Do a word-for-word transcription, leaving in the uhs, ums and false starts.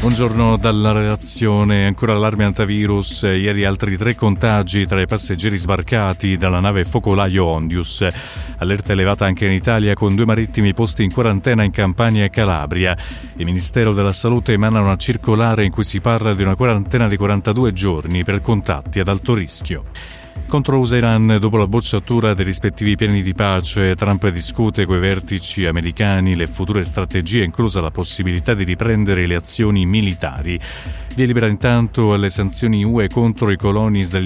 Buongiorno dalla redazione. Ancora allarme antivirus. Ieri altri tre contagi tra i passeggeri sbarcati dalla nave focolaio Ondius. Allerta elevata anche in Italia, con due marittimi posti in quarantena in Campania e Calabria. Il Ministero della Salute emana una circolare in cui si parla di una quarantena di quarantadue giorni per contatti ad alto rischio. Contro U S A Iran, dopo la bocciatura dei rispettivi piani di pace, Trump discute coi vertici americani le future strategie, inclusa la possibilità di riprendere le azioni militari. Via libera intanto alle sanzioni U E contro i coloni israeliani